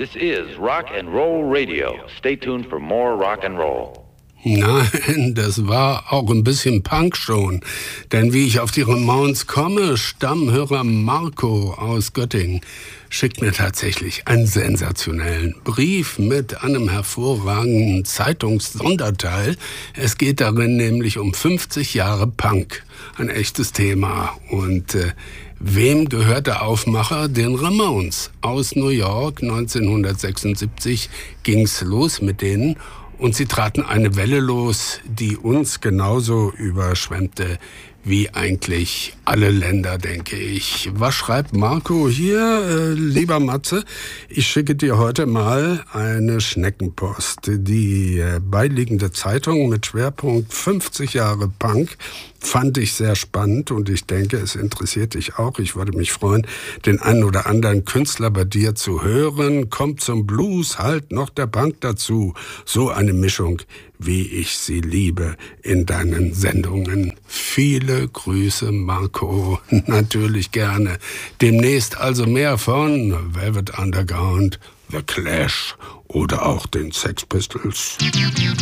This is Rock and Roll Radio. Stay tuned for more rock and roll. Nein, das war auch ein bisschen Punk schon. Denn wie ich auf die Ramones komme, Stammhörer Marco aus Göttingen schickt mir tatsächlich einen sensationellen Brief mit einem hervorragenden Zeitungssonderteil. Es geht darin nämlich um 50 Jahre Punk. Ein echtes Thema. Und wem gehört der Aufmacher? Den Ramones. Aus New York 1976 ging's los mit denen. Und sie traten eine Welle los, die uns genauso überschwemmte wie eigentlich alle Länder, denke ich. Was schreibt Marco hier? Lieber Matze, ich schicke dir heute mal eine Schneckenpost. Die beiliegende Zeitung mit Schwerpunkt 50 Jahre Punk fand ich sehr spannend und ich denke, es interessiert dich auch. Ich würde mich freuen, den einen oder anderen Künstler bei dir zu hören. Kommt zum Blues, halt noch der Punk dazu. So eine Mischung, wie ich sie liebe in deinen Sendungen. Viele Grüße, Marco. Natürlich gerne. Demnächst also mehr von Velvet Underground, The Clash oder auch den Sex Pistols.